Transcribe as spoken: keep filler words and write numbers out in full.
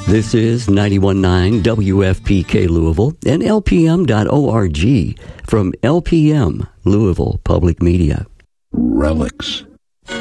This is ninety-one point nine W F P K Louisville and L P M dot org from L P M, Louisville Public Media. Relics.